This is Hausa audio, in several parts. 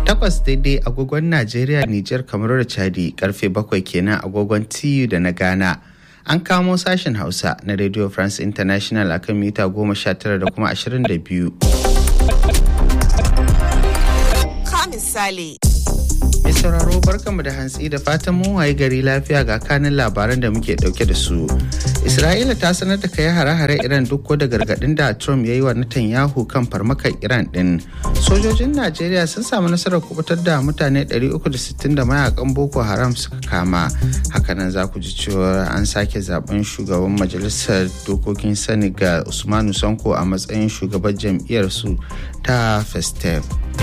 8 daidai agogon Najeriya, Nijar, Kamaru da Chadi, karfe 7 kenan agogon TU da na Ghana. An kamo sashen Hausa na Radio France International akan mita 19 da kuma 22. Misali. Mai sauraro barkanmu da hantsi da fatan mun waye gari lafiya ga kanin labaran da muke dauke da su. Isra'ila ta sanar da kai hare-hare Iran duk da gargadin da Trump ya yi wa Netanyahu kan farmakar Iran din. Sojojin Najeriya sun samu nasarar kubutar da mutane 360 da mayakan Boko Haram suka kama. Hakanan za ku ji cewa an sake zaben shugaban majalisar dokokin Senegal Usmanu Sonko a matsayin shugaban jam'iyyar su ta Festep.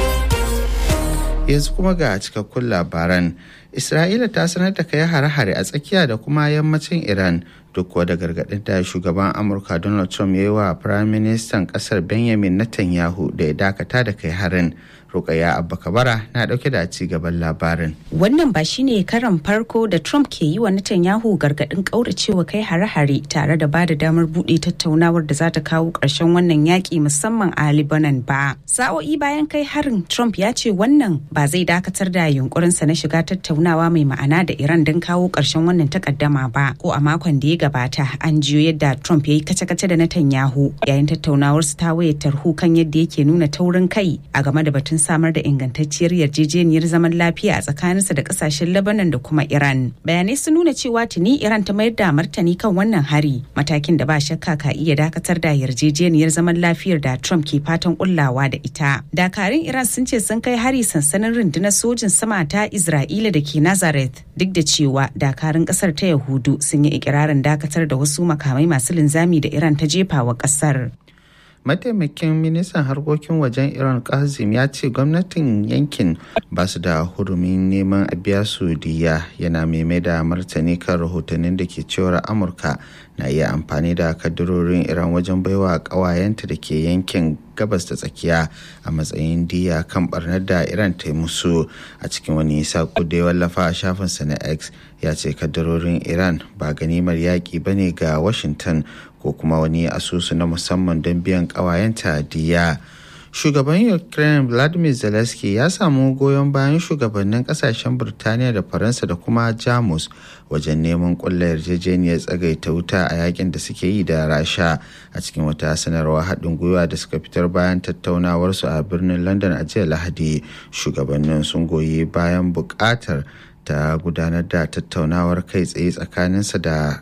Yanzu kuma ga cikakkun labaran. Isra'ila ta sanar da kai hare-hare a tsakiya da kuma yammacin Iran duk da gargaɗin da shugaban Amurka Donald Trump ya yi wa Firayim Ministan ƙasar Benjamin Netanyahu da ya dakata da kai harin. Rukaya Abba Kabara na dauke da ci gaban labarin. Wannan ba shine karan farko da Trump ke yi wa Netanyahu gargadin kauracewa kai hare-hare tare da bada damar bude tattaunawar da za ta kawo ƙarshen wannan yaki musamman a Lebanon ba. Sa'o'i bayan kai harin, Trump ya ce wannan ba zai dakatar da yunkurinsa na shiga tattaunawa mai ma'ana da Iran don kawo ƙarshen wannan takaddama ba. Ko a makon da ya gabata an jiyo yadda Trump ya yi kace-kace da Netanyahu yayin tattaunawarsu ta wayar tarho kan yadda yake nuna taurin kai a game da batun samar da ingantacciyar yarjejeniyar zaman lafiya a tsakaninsa da kasashen Lebanon da kuma Iran. Bayanai sun nuna cewa tuni Iran ta mayar da martani kan wannan hari, matakin da ba shakka ka iya dakatar da yarjejeniyar zaman lafiyar da Trump ke fatan kullawa da ita. Dakarun Iran sun ce sun kai hari sansanin rundunar sojin sama ta Isra'ila da ke Nazareth, duk da cewa dakarun kasar ta Yahudu sun yi ikirarin dakatar da wasu makamai masu linzami da Iran ta jefa wa kasar. Mataimakin ministan harkokin wajen Iran Kazim ya ce gwamnatin yankin ba su da hurumin neman a biya su diya, yana mai da martani kan rahotannin da ke cewar Amurka na iya amfani da kaddarorin Iran wajen baiwa ƙawayenta da ke yankin gabas ta tsakiya a matsayin diya kan barnar da Iran ta yi musu. A cikin wani sako da ya wallafa a shafinsa na X, ya ce kaddarorin Iran ba ganimar yaƙi bane ga Washington ko kuma wani asusu na musamman don biyan ƙawayenta diya. Shugaban Ukraine Vladimir Zelensky ya samu goyon bayan shugabannin kasashen Burtaniya da Faransa da kuma Jamus wajen neman ƙulla yarjejeniyar tsagaita wuta a yakin da suke yi da Rasha. A cikin wata sanarwa haɗin gwiwa da suka fitar bayan tattaunawarsu a birnin London a jiya Lahadi, shugabannin sun goyi bayan buƙatar ta gudanar da tattaunawar kai tsaye tsakaninsa da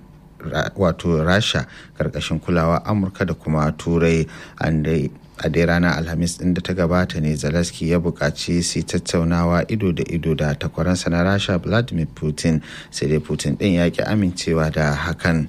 wato Rasha karkashin kulawa Amurka da kuma Turai. A dai ranar Alhamis din da ta gabata ne Zelensky ya buƙaci su tattaunawa ido da ido da takwaransa na Rasha Vladimir Putin, sai dai Putin din ya ki amincewa da hakan.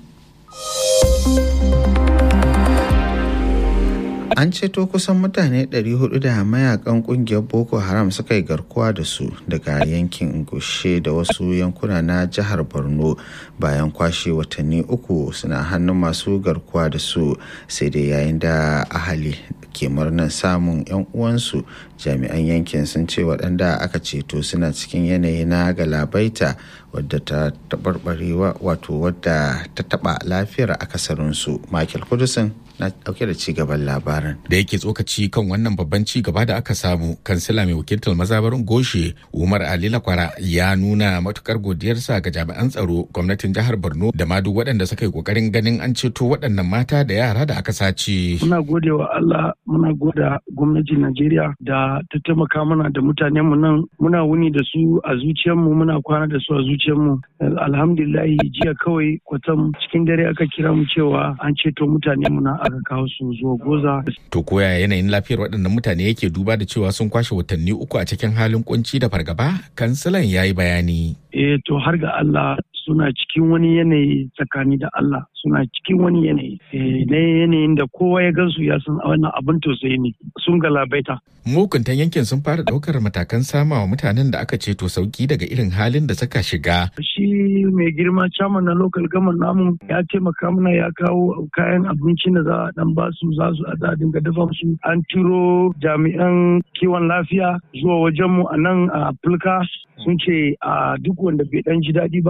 An ceto kusan mutane 400 da mayakan kungiyar Boko Haram suka yi garkuwa da su daga yankin Ngushe da wasu yankuna na jihar Borno bayan kwashe watanni 3 suna hannun masu garkuwa da su, sai dai yayin da ahali ke murnar samun 'yan uwansu, jami'an yankin sun ce waɗanda aka ceto suna cikin yanayi na galabaita wadda ta taɓarɓarewa wato wadda ta taɓa lafiyar akasarinsu. Michael Kudusin na dauke da cigaban labarin. Da yake tsokaci kan wannan babban cigaba da aka samu, kansila mai wakiltar mazabarin Goshe Umar Ali Lakwara ya nuna matukar godiyarsa ga jami'an tsaro, gwamnatin jihar Borno da ma duk waɗanda suka yi kokarin ganin an ceto waɗannan mata da yara da aka sace. Muna gode wa Allah, muna goda gwamnatin Najeriya da ta taimaka mana da mutanen mu nan, muna wuni da su a zuciyarmu, muna kwana da su a zuciyarmu. Alhamdulillah, jiya kawai kwatam cikin dare aka kira mu cewa an ceto mutanen mu na aka kawo su zuwa Goza. To koya yanayin lafiyar waɗannan mutane yake duba da cewa sun kwashe watanni 3 a cikin halin kunci da fargaba? Kansilan ya yi bayani. To har ga Allah suna cikin wani yanayi tsakani da Allah, suna cikin wani yanayi na yanayin da kowa ya gansu ya san wannan abin tausayi ne, sun galabaita. Mukuntan yankin sun fara daukar matakan sama wa mutanen da aka ceto sauki daga irin halin da suka shiga. Shi mai girma chairman na local government namu ya taimaka mana, ya kawo kayan abinci da za a dan basu, za su a dinga dafa su. An turo jami'an kiwon lafiya zuwa wajenmu a nan a Fulka, sun ce a duk wanda bai dan ji daɗi ba a yi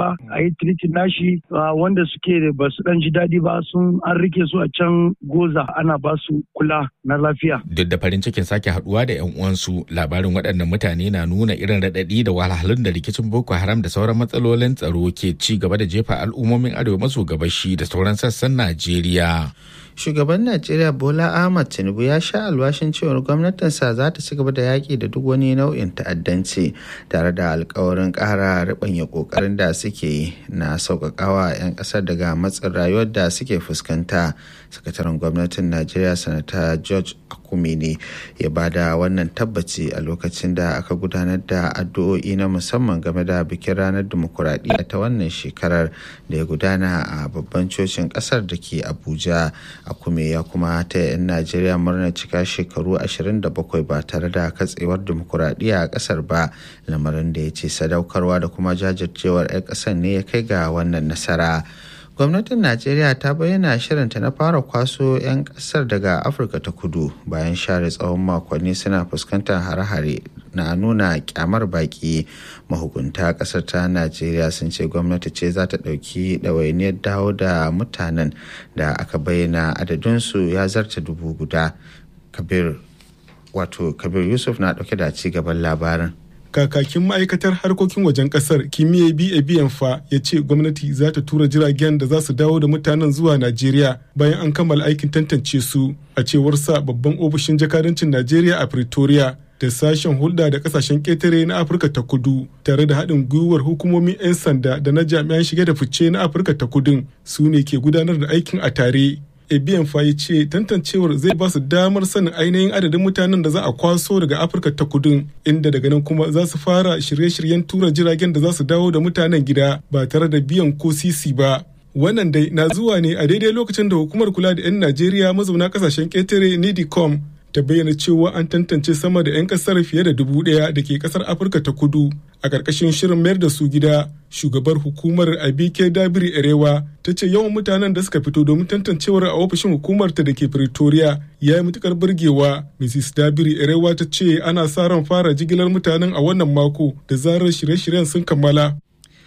yi treating nashi wanda suke ba su dan ji daɗi ba an rike su a can goza ana ba su kula na lafiya. Duk da farin cikin sake haduwa da 'yan uwansu, labarin waɗannan mutane na nuna irin raɗaɗi da wahalhalun da rikicin Boko Haram da sauran matsalolin tsaro ke ci gaba da jefa al'ummomin arewa maso gabashi da sauran sassan Najeriya. Shugaban Najeriya Bola Ahmed Tinubu ya sha alwashin cewar gwamnatinsa za ta ci gaba da yaƙi da duk wani nau'in ta'addanci tare da alkawarin ƙara riɓanya ƙoƙarin da suke yi na sauƙaƙawa 'yan ƙasar daga matsin rayuwar da suke fuskanta. Sakataren gwamnatin Najeriya Sanata George Akume ne ya bada wannan tabbaci a lokacin da aka gudanar da addu'o'i na musamman game da bikin ranar dimokuraɗiyya ta wannan shekarar da ya gudana a babban cocin ƙasar da ke Abuja. Akume ya kuma ta 'yan Najeriya murnar cika shekaru 27 ba tare da katsewar dimokuraɗiyya a ƙasar ba, lamarin da ya ce sadaukarwa da kuma jajircewar 'yan ƙasar ne ya kai ga wannan nasara. Gwamnatin Najeriya ta bayyana shirinta na fara kwaso 'yan ƙasar daga Afirka ta Kudu bayan share tsawon makonni suna fuskantar hare-hare na nuna kyamar baki. Mahukunta ƙasar ta Najeriya sun ce gwamnati ce za ta ɗauki ɗawainiyar dawo da mutanen da aka bayyana adadinsu ya zarta 1,000. Kabir Yusuf na ɗauke da ci gaban labarin. Kakakin ma'aikatar harkokin wajen kasar Kimiyya Biyanfa ya ce gwamnati za ta tura jiragen da za su dawo da mutanen zuwa Najeriya bayan an kammala aikin tantance su. A cewar sa babban ofishin jakadancin Najeriya a Pretoria da sashen hulɗa da kasashen ƙetare na Afirka ta Kudu tare da haɗin gwiwar hukumomin 'yan sanda da na jami'an shige da fice na Afirka ta Kudun su ne ke gudanar da aikin a tare. Ebiyanfa ya ce tantancewar zai ba su damar sanin ainihin adadin mutanen da za a kwaso daga Afirka ta Kudun, inda daga nan kuma za su fara shirye-shiryen tura jiragen da za su dawo da mutanen gida ba tare da biyan ko sisi ba. Wannan dai na zuwa ne a daidai lokacin da hukumar kula da 'yan Najeriya mazauna kasashen ƙetare NIDICOM ta bayyana cewa an tantance sama da 'yan kasar fiye da 1,000 da ke kasar Afirka ta Kudu a ƙarƙashin shirin mayar da su gida. Shugabar hukumar Abike Dabiri Erewa ta ce yawan mutanen da suka fito domin tantancewar a ofishin hukumarta da ke Pretoria ya yi matukar burgewa. Mrs. Dabiri Erewa ta ce ana sa ran fara jigilar mutanen a wannan mako da zarar shirye-shiryen sun kammala.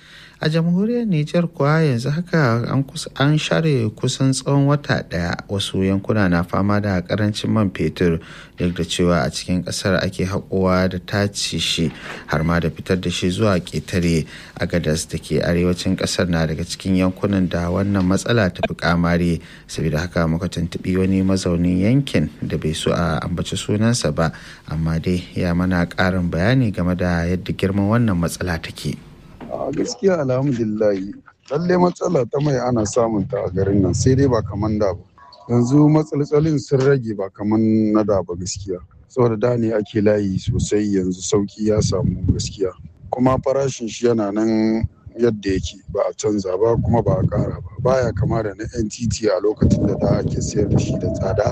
A jamhuriyar Nijar kuwa yanzu haka an share kusan tsawon wata ɗaya, wasu yankuna na fama da karancin man fetur duk da cewa a cikin ƙasar ake haƙowa da tace shi har ma da fitar da shi zuwa ƙetare. Agadas da ke arewacin ƙasar na daga cikin yankunan da wannan matsala ta fi kamare, saboda haka muka tuntuɓi wani mazaunin yankin da bai so a ambaci sunansa ba, amma dai ya mana ƙarin bayani game da yadda girman wannan matsala take. A gaskiya alhamdulillahi lalle matsala ta mai ana samun ta a garin nan, sai dai ba kaman da ba. Yanzu matsalolin sun rage ba kaman na da ba gaskiya, saboda da ne ake layi sosai, yanzu sauki ya samu gaskiya, kuma farashin shi yana nan yadda yake, ba a canza ba kuma ba a kara ba. Baya kama da na NTT a lokacin da ake sayar da shi da tsada,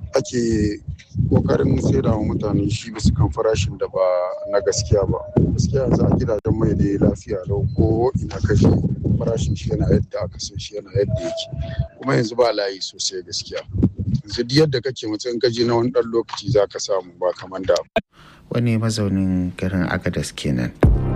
ake kokarin saida wa mutane shi bisa kan farashin da ba na gaskiya ba. Gaskiya yanzu a gidajen mai da lafiya lau, ko ina kashe farashin shi yana yadda aka san shi yana yadda yake, kuma yanzu ba layi sosai gaskiya. Yanzu duk yadda kake matsayin kaje na wani ɗan lokaci za ka samu ba kamar da. Wani mazaunin garin Agadas kenan.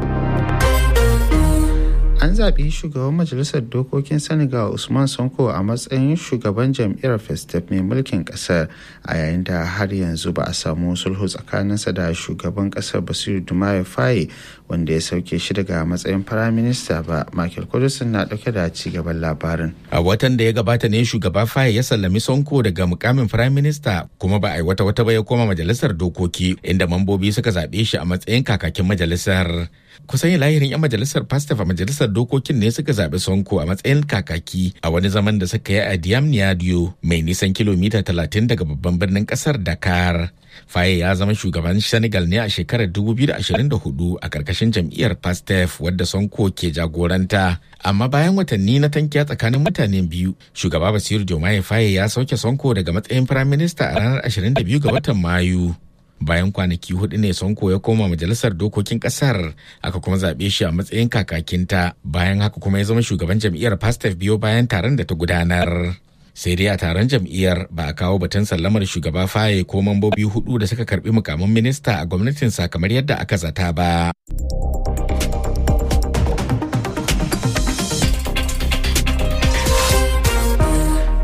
An zaɓi shugaban majalisar dokokin Senegal Usman Sonko a matsayin shugaban jam'iyyar Festep mai mulkin ƙasar, a yayin da har yanzu ba a samu sulhu tsakaninsa da shugaban ƙasar Bassirou Diomaye Faye wanda ya sauke shi daga matsayin firaminista ba. Michael Kudusin na ɗauke da ci gaban labarin. A watan da ya gabata ne shugaba Faye ya sallami Sonko daga mukamin firaminista, kuma ba a yi wata ba ya koma majalisar dokoki, inda mambobi suka zaɓe shi a matsayin kakakin majalisar. Kusan lahirin 'yan majalisar Pastef a majalisar dokokin ne suka zaɓi Sonko a matsayin kakaki a wani zaman da suka yi a Diamniadio mai nisan kilomita 30 daga babban birnin ƙasar Dakar. Faye ya zama shugaban Senegal ne a shekarar 2024 a ƙarƙashin jam'iyyar Pastef wadda Sonko ke jagoranta. Amma bayan watanni na tankiya tsakanin mutanen biyu, shugaba Bassirou Diomaye Faye ya sauke Sonko daga matsayin firaminista a ranar 22 ga watan Mayu. Bayan kwanaki 4 ne Sonko ya koma majalisar dokokin kasar, aka kuma zaɓe shi a matsayin kakakinta. Bayan haka kuma ya zama shugaban jam'iyyar Pastef biyo bayan taron da ta gudanar. Sai dai a taron jam'iyyar ba a kawo batun sallamar shugaba Faye ko mambobi 4 da suka karbi mukamin minista a gwamnatinsa kamar yadda aka zata ba.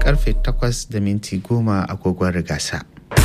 karfe 8:10 agogon rigasa.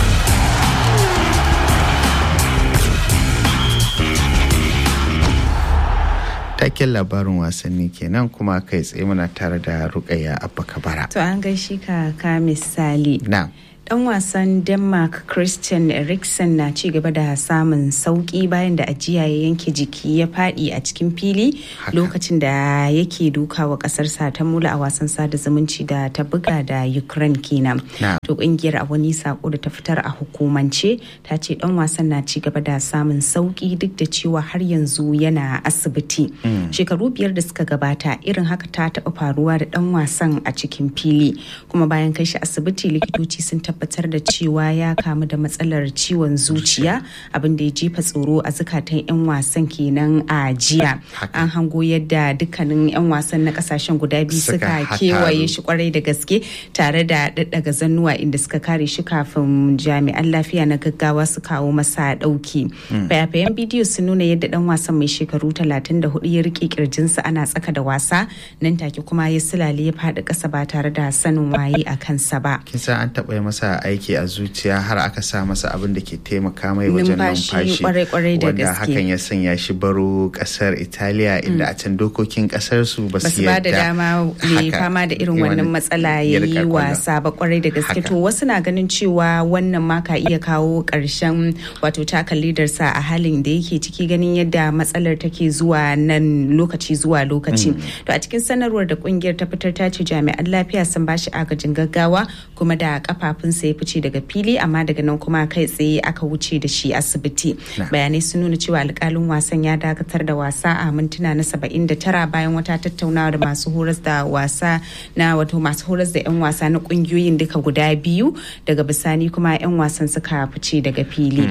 Taken labarin wasanni kenan kuma kai tsaye muna tare da Rukayya Abba Kabara. To an gaishe ka misali. Na. Dan wasan Denmark Christian Eriksen na ci gaba da samun sauki bayan da ajiya ya yanke jiki ya fadi a cikin fili lokacin da yake dukawa kasarsa ta mula a wasan sada zumunci da ta buga da Ukraine kenan. To kungiyar a wani sako da ta fitar a hukumance ta ce dan wasan na ci gaba da samun sauki duk da cewa har yanzu yana asibiti. Shekaru 5 da suka gabata irin haka ta taɓa faruwa da dan wasan a cikin fili kuma bayan kai shi asibiti likitoci sun tabbatar da cewa ya kamu da matsalar ciwon zuciya abin da ya jefa tsoro a zukatan 'yan wasan kenan a jiya. An hango yadda dukkanin 'yan wasan na kasashen guda biyu suka kewaye shi kwarai da gaske tare da daddaga zannuwa inda suka kare shi kafin jami'an lafiya na gaggawa su kawo masa dauki. Fayafayen bidiyo sun nuna yadda dan wasan mai shekaru 34 ya rike kirjinsa ana tsaka da wasa nan take kuma ya sulale ya faɗi ƙasa ba tare da sanin waye a kansa ba. Kisa an taɓa masa aiki a zuciya har aka sa masa abin da ke taimaka mai wajen numfashi wanda hakan ya sanya shi baro kasar Italiya inda a can dokokin kasar su ba su ba da dama mai fama da irin wannan matsala ya yi wasa ba kwarai da gaske. To wasu na ganin cewa wannan ma ka iya kawo ƙarshen wato taka lidarsa a halin da yake ciki ganin yadda matsalar take zuwa nan lokaci zuwa lokaci. To a cikin sanarwar da kungiyar ta fitar ta ce jami'an lafiya sun bashi agajin gaggawa kuma da kafafunsa ya fice daga fili amma daga nan kuma kai tsaye aka wuce da shi asibiti. Bayanai sun nuna cewa alkalin wasan ya dakatar da wasa a mintuna na 79 bayan wata tattaunawa da masu horas da wasa na wato masu horas da 'yan wasa na kungiyoyin duka guda biyu daga bisani kuma 'yan wasan suka fice daga fili.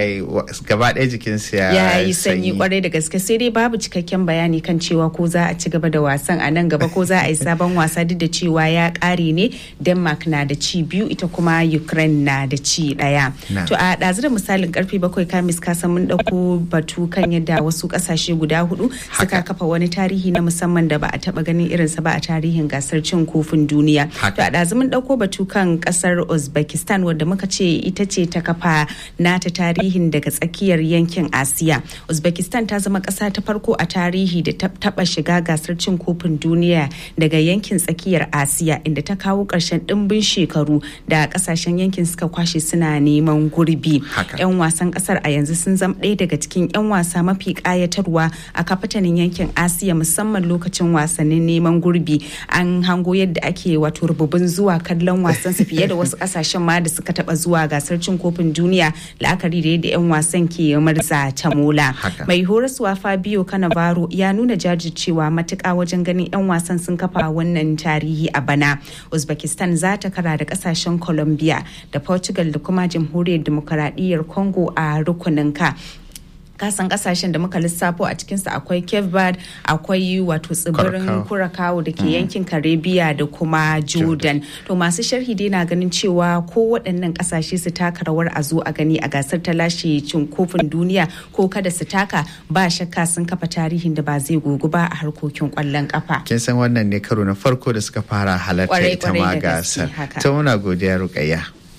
Gaba ɗaya jikinsa ya yi sanyi kwarai da gaske sai dai babu cikakken bayani kan cewa ko za a ci gaba da wasan a nan gaba ko za a yi sabon wasa duk da cewa ya ƙare ne. Denmark na da ci 2 ita kuma Ukraine na da ci 1. To a ɗazu da misalin karfe 7 kamis kasan mun ɗauko batu kan yadda wasu ƙasashe guda 4 suka kafa wani tarihi na musamman da ba a taɓa ganin irinsa ba a tarihin gasar cin kofin duniya. To a ɗazu mun ɗauko batu kan ƙasar Uzbekistan wadda muka ce ita ce ta kafa nata tarihin daga tsakiyar yankin Asiya. Uzbekistan ta zama ƙasa ta farko a tarihi da ta taɓa shiga gasar cin kofin duniya daga yankin tsakiyar Asiya inda ta kawo ƙarshen ɗimbin shekaru da ƙasashen yankin suka kwashe suna neman gurbi. 'Yan wasan ƙasar a yanzu sun zama ɗaya daga cikin 'yan wasa mafi ƙayatarwa a kafatanin yankin Asiya musamman lokacin wasannin neman gurbi. An hango yadda ake wato rububin zuwa kallon wasansu fiye da wasu ƙasashen ma da suka taɓa zuwa gasar cin kofin duniya la'akari da yadda 'yan wasan ke marza ta mola. Mai horaswa Fabio Cannavaro ya nuna jajircewa matuƙa wajen ganin 'yan wasan sun kafa wannan tarihi a bana. Uzbekistan za ta kara da ƙasashen Colombia da Portugal da kuma Jamhuriyar Demokaradiyyar Congo a rukunin ka. Kasan kasashen da muka lissafo a cikinsa akwai Cape Verde, akwai wato tsibirin Curacao da ke yankin Caribbean da kuma Jordan. To masu sharhi dai na ganin cewa ko waɗannan kasashe su taka rawar a zo a gani a gasar ta lashe cin kofin duniya ko kada su taka ba shakka sun kafa tarihin da ba zai gogu ba a harkokin kwallon kafa. Kin san wannan ne karo na farko da suka fara halarta ita ma gasar. Ta muna godiya Rukayya.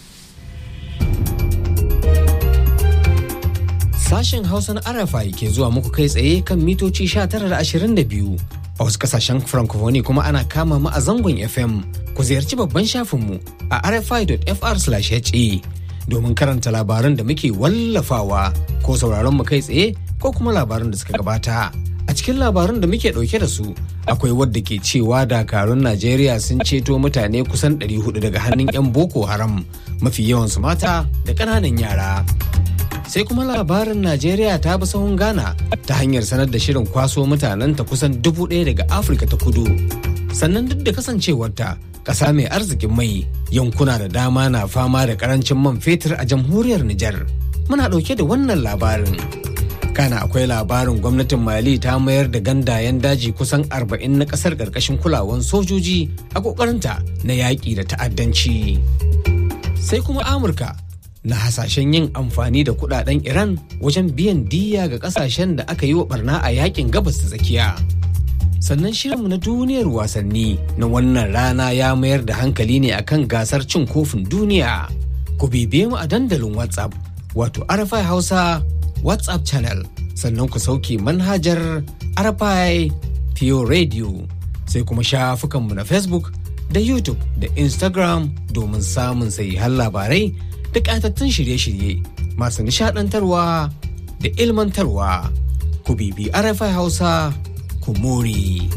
Sashen Hausa na RFI ke zuwa muku kai tsaye kan mitoci 19:22. A wasu kasashen Francophonie kuma ana kama mu a zangon FM. Ku ziyarci babban shafinmu a rfi.fr/ha domin karanta labaran da muke wallafawa ko sauraron mu kai tsaye ko kuma labaran da suka gabata. A cikin labaran da muke ɗauke da su akwai wadda ke cewa dakarun Najeriya sun ceto mutane kusan 400 daga hannun 'yan Boko Haram, mafi yawansu mata da ƙananan yara. Sai kuma labarin Najeriya ta bi sahun Ghana ta hanyar sanar da shirin kwaso mutanenta kusan 1,000 daga Afirka ta Kudu. Sannan duk da kasancewarta ƙasa mai arzikin mai, yankuna da dama na fama da ƙarancin man fetur a jamhuriyar Nijar. Muna ɗauke da wannan labarin. Kana akwai labarin gwamnatin Mali ta mayar da gandayen daji kusan 40 na ƙasar ƙarƙashin kulawan sojoji a ƙoƙarinta na yaƙi da ta'addanci. Sai kuma Amurka na hasashen yin amfani da kudaden Iran wajen biyan diyya ga kasashen da aka yi wa barna a yakin gabas ta tsakiya. Sannan shirinmu na duniyar wasanni na wannan rana ya mayar da hankali ne akan gasar cin kofin duniya. Ku bibiye mu a dandalin WhatsApp wato RFI Hausa WhatsApp channel. Sannan ku sauke manhajar RFI Pure Radio. Sai kuma shafukanmu na Facebook da YouTube da Instagram domin samun sahihan labarai da ƙatattun shirye-shirye masu nishaɗantarwa da ilmantarwa. Ku bibi RFI Hausa ku more.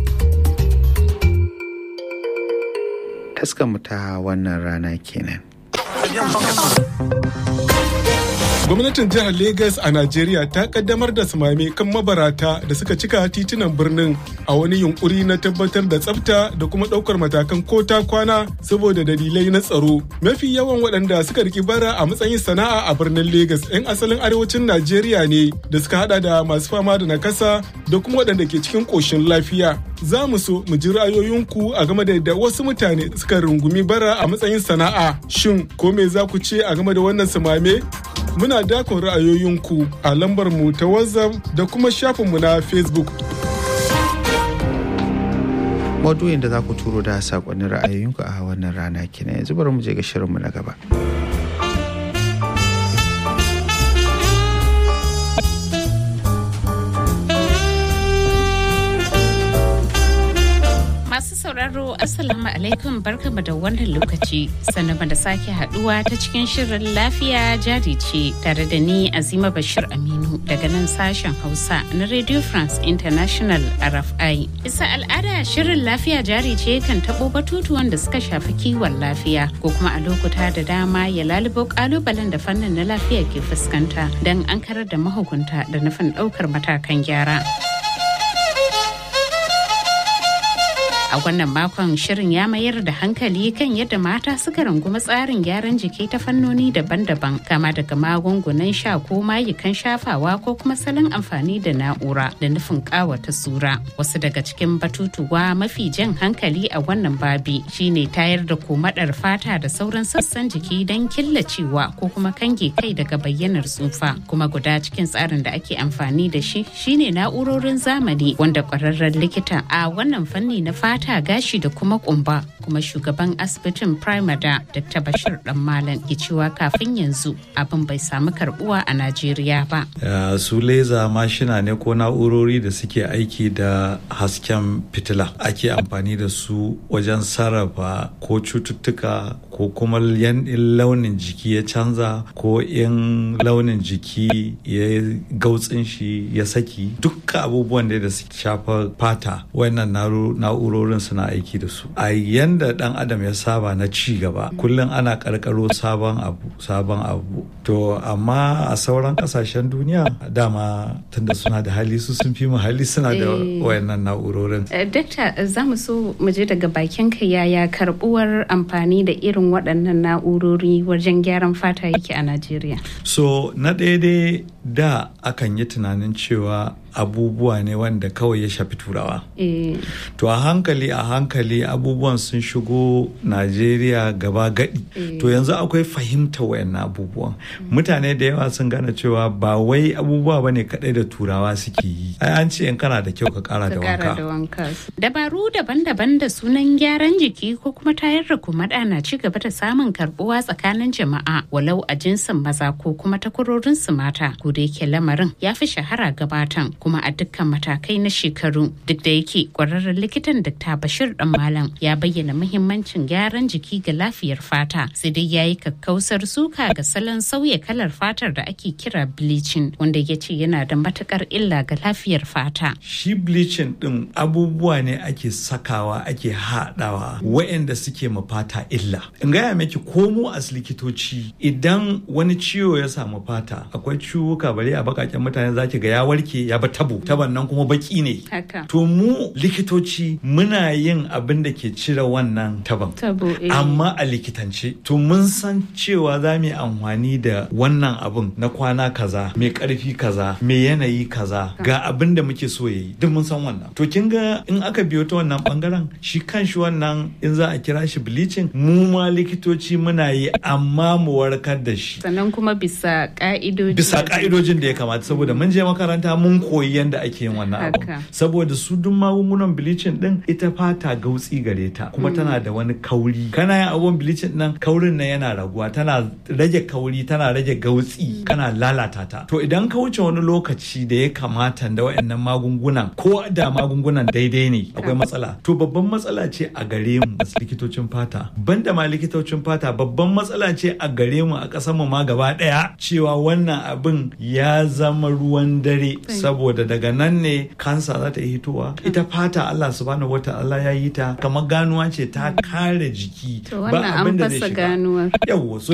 Taskanmu ta wannan rana kenan. Gwamnatin jihar Legas a Najeriya ta kaddamar da sumame kan mabarata da suka cika titunan birnin a wani yunkuri na tabbatar da tsafta da kuma ɗaukar matakan kota kwana saboda dalilai na tsaro. Mafi yawan waɗanda suka riki bara a matsayin sana'a a birnin Legas 'yan asalin arewacin Najeriya ne da suka hada da masu fama da nakasa da kuma waɗanda ke cikin ƙoshin lafiya. Za mu so mu ji ra'ayoyinku a game da yadda wasu mutane suka rungumi bara a matsayin sana'a. Shin ko me za ku ce a game da wannan sumame? Muna dakon ra'ayoyinku a lambar mu ta WhatsApp da kuma shafinmu na Facebook. Maudu'in da za ku turo da saƙonnin ra'ayoyinku a wannan rana kenan. Yanzu bari mu je ga shirinmu na gaba. Masu sauraro Assalamu alaikum barkamu da wannan lokaci sannan da sake haduwa ta cikin shirin lafiya jari ce tare da ni Azima Bashir Aminu daga nan sashen Hausa na Radio France International RFI. Bisa al'ada shirin lafiya jari ce kan tabo batutuwan da suka shafi kiwon lafiya ko kuma a lokuta da dama ya lalubo kalubalen da fannin na lafiya ke fuskanta don an karar da mahukunta da nufin daukar matakan gyara. A wannan makon shirin ya mayar da hankali kan yadda mata suka rungumi tsarin gyaran jiki ta fannoni daban-daban kama daga magungunan sha ko mayukan shafawa ko kuma salon amfani da na'ura da nufin kawata sura. Wasu daga cikin batutuwa mafi jan hankali a wannan babi shine tayar da komadar fata da sauran sassan jiki don killacewa ko kuma kange kai daga bayyanar tsufa. Kuma guda cikin tsarin da ake amfani da shi shine na'urorin zamani wanda kwararren likita a wannan fanni na fata gashi da kuma kumba kuma shugaban asibitin Primada Dr. Bashir Malam ke cewa kafin yanzu abin bai samu karbuwa a Najeriya ba. Su leza mashina ne ko na'urori da suke aiki da hasken fitila ake amfani da su wajen sarrafa ko cututtuka ko kuma launin jiki ya canza ko in launin jiki ya gautsin shi ya saki dukkan abubuwan da suke shafa fata wannan na'urorin suna aiki da su a yanda dan adam ya saba na ci gaba kullum ana karkaro sabon abu to amma a sauran kasashen duniya dama tunda suna da hali su sun fi mu hali suna da wayannan na'urorin. Dakta za mu so mu je daga bakin ka yaya karbuwar amfani da irin waɗannan na'urori wajen gyaran fata yake a Najeriya? So na ɗaya dai da akan yi tunanin cewa abubuwa ne wanda kawai ya shafi turawa. To a hankali abubuwan sun shigo Najeriya gaba gadi. To yanzu akwai fahimta wayannan abubuwan. Mutane da yawa sun gane cewa ba wai abubuwa bane kadai da turawa suke yi. Ai an ce in kana da kyau ka kara da wanka. Dabaru daban-daban da sunan gyaran jiki ko kuma tayar da kumada na ci gaba da samun karbuwa tsakanin jama'a walau a jinsin maza ko kuma takwarorin su mata. Ko da yake lamarin ya fi shahara gabatan kuma a dukkan matakai na shekaru duk da yake kwararren likitan Dr. Bashir Malam ya bayyana muhimmancin gyaran jiki ga lafiyar fata sai dai yayi kakkausar suka ga salon sauya kalar fatar da ake kira bleaching wanda ya ce yana da matukar illa ga lafiyar fata. Shi bleaching din abubuwa ne ake sakawa ake haɗawa waɗanda suke ma fata illa. In gaya miki ko mu as likitoci idan wani ciwo ya samu fata akwai ciwuka bare a bakaken mutane zaki ga ya warke ya ba taban nan kuma baki ne. To mu likitoci muna yin abin da ke cire wannan taban. Amma a likitance to mun san cewa za mu yi amfani da da wannan abun na kwana kaza mai karfi kaza mai yanayi kaza ga abin da muke so yayi duk mun san wannan. To kin ga in aka biyo ta wannan bangaren shi kanshi wannan in za a kira shi bleaching mu ma likitoci muna yi amma mu warkar da shi sannan kuma bisa ka'idojin da ya kamata saboda mun je makaranta mun koyi yanda ake yin wannan abu saboda su duk magungunan bleaching din ita fata gautsi gare ta kuma tana da wani kauri kana yin abun bleaching nan kaurin nan yana raguwa tana rage kauri tana rage gautsi kana lalata ta. To idan ka wuce wani lokaci da ya kamata da wayannan magungunan ko da magungunan daidai ne akwai matsala. To babban matsala ce a gare mu likitocin fata banda ma likitocin fata babban matsala ce a gare mu a ƙasar mu ma gaba daya cewa wannan abin ya zama ruwan dare saboda daga nan ne kansa za ta hitowa. Ita fata Allah subhanahu wataala ya yi ta kamar ganuwa ce ta kare jiki ba abin da zai shiga. Yawwa